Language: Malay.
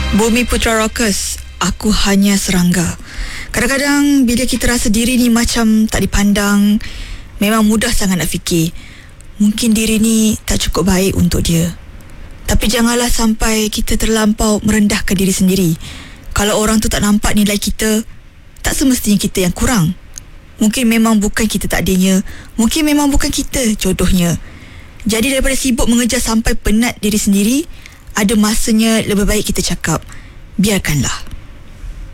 Bumi Putra Rockers, aku hanya serangga. Kadang-kadang bila kita rasa diri ni macam tak dipandang, memang mudah sangat nak fikir mungkin diri ni tak cukup baik untuk dia. Tapi janganlah sampai kita terlampau merendahkan diri sendiri. Kalau orang tu tak nampak nilai kita, tak semestinya kita yang kurang. Mungkin memang bukan kita tak adanya, mungkin memang bukan kita jodohnya. Jadi daripada sibuk mengejar sampai penat diri sendiri, ada masanya lebih baik kita cakap, biarkanlah.